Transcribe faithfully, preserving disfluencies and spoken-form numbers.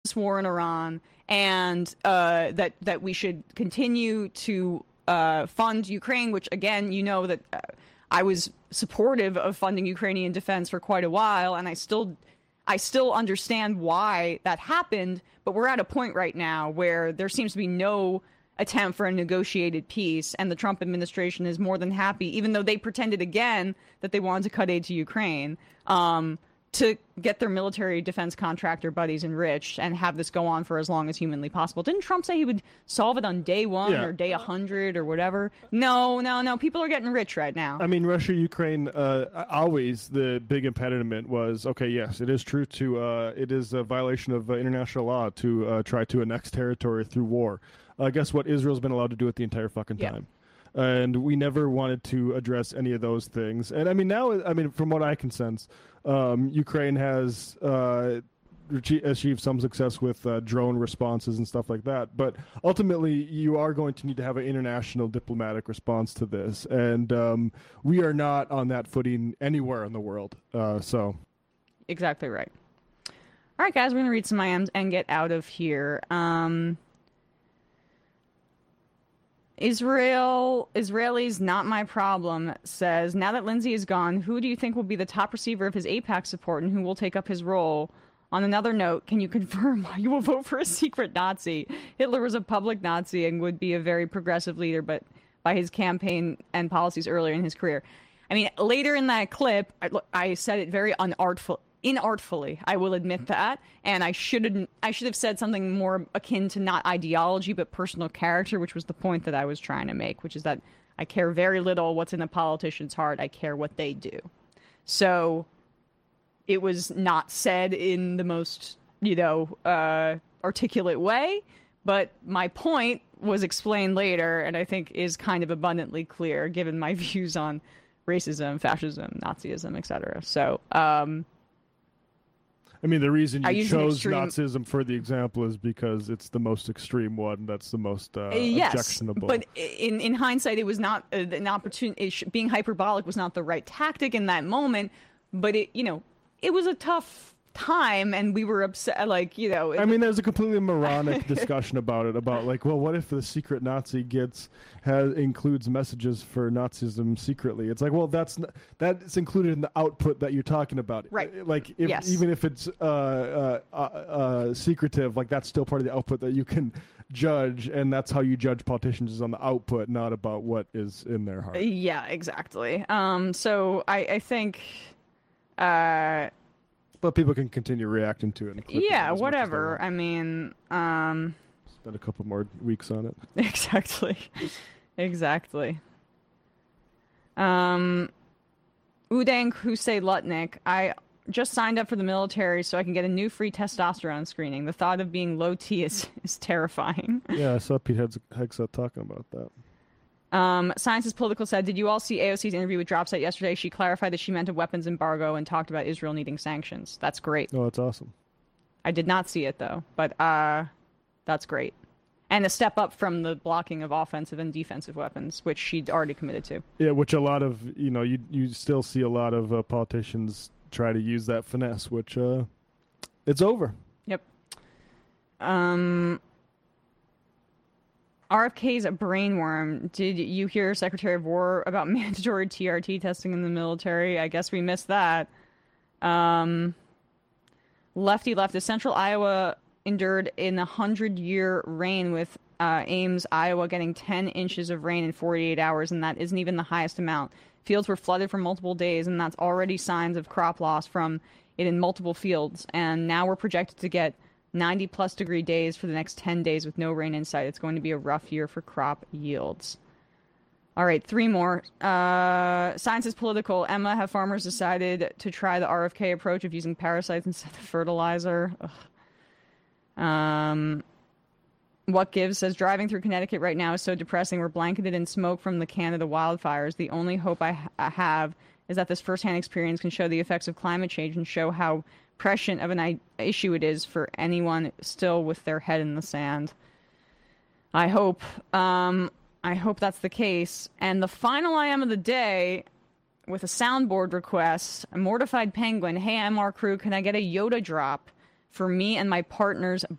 this war in Iran, and uh, that that we should continue to uh, fund Ukraine, which again, you know that uh, I was supportive of funding Ukrainian defense for quite a while, and I still I still understand why that happened, but we're at a point right now where there seems to be no attempt for a negotiated peace, and the Trump administration is more than happy, even though they pretended again that they wanted to cut aid to Ukraine, um, to get their military defense contractor buddies enriched and have this go on for as long as humanly possible. Didn't Trump say he would solve it on day one Yeah. or day one hundred or whatever? No, no, no. People are getting rich right now. I mean, Russia, Ukraine, uh, always the big impediment was, okay, yes, it is true to, uh, it is a violation of uh, international law to uh, try to annex territory through war. Uh, guess what? Israel's been allowed to do it the entire fucking Yeah. time. And we never wanted to address any of those things. And I mean, now, I mean, from what I can sense, um, Ukraine has uh, achieved some success with uh, drone responses and stuff like that. But ultimately, you are going to need to have an international diplomatic response to this. And um, we are not on that footing anywhere in the world. Uh, so, Exactly right. All right, guys, we're going to read some I Ms and get out of here. Um... Israel, Israelis, not my problem, says, now that Lindsay is gone, who do you think will be the top receiver of his AIPAC support and who will take up his role? On another note, can you confirm you will vote for a secret Nazi? Hitler was a public Nazi and would be a very progressive leader, but by his campaign and policies earlier in his career. I mean, later in that clip, I, I said it very unartful, inartfully, I will admit that, and I shouldn't. I should have said something more akin to not ideology but personal character, which was the point that I was trying to make, which is that I care very little what's in a politician's heart. I care what they do. So it was not said in the most, you know, uh, articulate way, but my point was explained later, and I think is kind of abundantly clear given my views on racism, fascism, Nazism, et cetera. So. Um, I mean, the reason I you use an chose extreme- Nazism for the example is because it's the most extreme one. That's the most uh, yes, objectionable. but in in hindsight, it was not uh, an opportunity. Sh- being hyperbolic was not the right tactic in that moment. But it, you know, it was a tough time, and we were upset. Like, you know, it, I mean, there's a completely moronic discussion about it. About like, well, what if the secret Nazi gets has includes messages for Nazism secretly? It's like, well, that's n- that's included in the output that you're talking about, Right. Like, if, Yes. even if it's uh, uh, uh, uh, secretive, like that's still part of the output that you can judge, and that's how you judge politicians is on the output, not about what is in their heart. yeah, exactly. Um, so I I think. Uh, But people can continue reacting to it. And clip it yeah, as much as they whatever. want. I mean, um, Spend a couple more weeks on it. exactly, exactly. Um, Udang Hussein Lutnick, I just signed up for the military so I can get a new free testosterone screening. The thought of being low T is, is terrifying. Yeah, I saw Pete Hegseth talking about that. Um, Science is Political said, did you all see A O C's interview with Dropset yesterday? She clarified that she meant a weapons embargo and talked about Israel needing sanctions. That's great. Oh, that's awesome. I did not see it, though, but uh, that's great. And a step up from the blocking of offensive and defensive weapons, which she'd already committed to. Yeah, which a lot of, you know, you you still see a lot of uh, politicians try to use that finesse, which uh, it's over. Yep. Um, R F K's a brainworm. Did you hear Secretary of War about mandatory T R T testing in the military? I guess we missed that. Um, Lefty left. The Central Iowa endured in a hundred-year rain with uh, Ames, Iowa, getting ten inches of rain in forty-eight hours, and that isn't even the highest amount. Fields were flooded for multiple days, and that's already signs of crop loss from it in multiple fields. And now we're projected to get ninety-plus degree days for the next ten days with no rain in sight. It's going to be a rough year for crop yields. All right, three more. Uh, Science is Political. Emma, have farmers decided to try the R F K approach of using parasites instead of fertilizer? Ugh. Um, What Gives says, driving through Connecticut right now is so depressing. We're blanketed in smoke from the Canada wildfires. The only hope I, ha- I have is that this firsthand experience can show the effects of climate change and show how prescient of an I- issue it is for anyone still with their head in the sand. I hope. Um, I hope that's the case. And the final I am of the day, with a soundboard request, a Mortified Penguin. Hey, M R Crew, can I get a Yoda drop for me and my partner's